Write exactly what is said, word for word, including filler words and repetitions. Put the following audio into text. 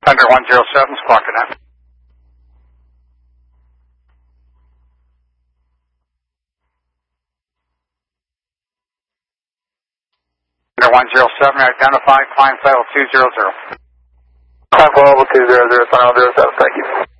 Thunder one zero seven, squawk connect. Thunder one zero seven, identify, climb level two zero zero. Climb level two zero zero, final zero seven, thank you.